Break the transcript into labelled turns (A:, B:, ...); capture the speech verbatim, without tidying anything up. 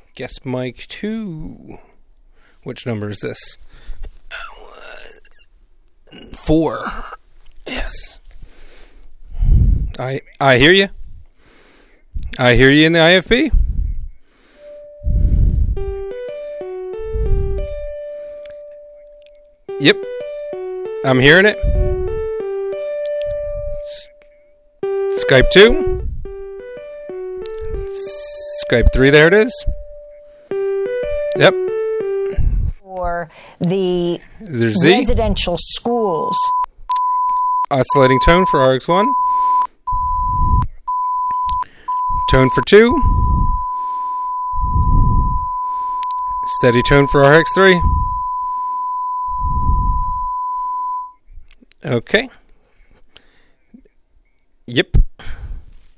A: Guest mic two. Which number is this? Four. Yes. I I hear you. I hear you in the I F P. Yep. I'm hearing it. S- Skype two. Skype three, there it is. Yep.
B: For the
A: Is there Z?
B: residential schools.
A: Oscillating tone for R X one. Tone for two. Steady tone for R X three. Okay. Yep.